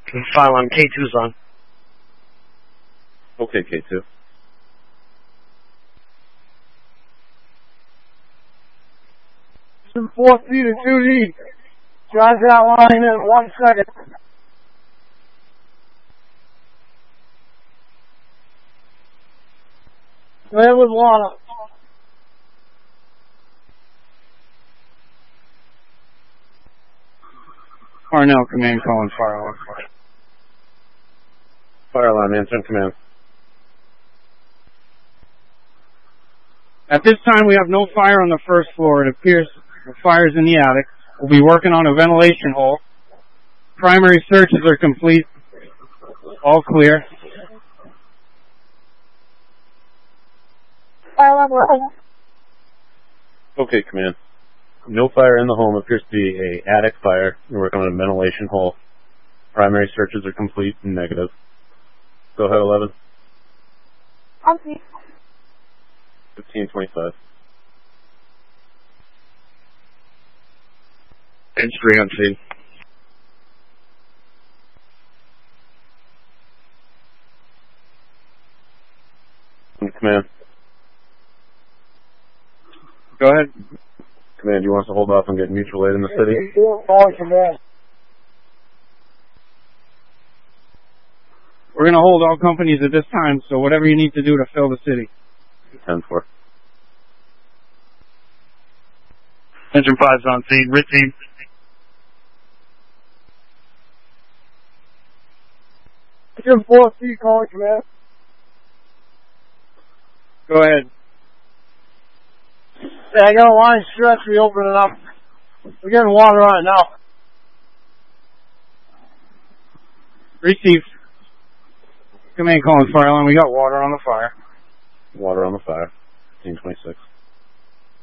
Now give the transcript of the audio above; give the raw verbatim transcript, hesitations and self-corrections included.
File on K two's on. Okay, K two. Some four feet and two D. Drives that line in one second. Land with water. Parnell Command calling fire alarm. Fire alarm, answering command. At this time, we have no fire on the first floor. It appears the fire's in the attic. We'll be working on a ventilation hole. Primary searches are complete. All clear. Fire alarm. Okay, command. No fire in the home. Appears to be a attic fire. We're working on a ventilation hole. Primary searches are complete and negative. Go ahead, eleven. Okay. fifteen twenty-five. Bench three on scene. Command. Go ahead. Command, you want us to hold off on getting mutual aid in the city? All command. We're going to hold all companies at this time, so whatever you need to do to fill the city. ten four. Engine five's on scene. R I T team. Engine four feet calling command. Go ahead. Yeah, I got a line stretch. We open it up. We're getting water on it now. Receive. Command calling fire alarm. We got water on the fire. Water on the fire. fifteen twenty-six.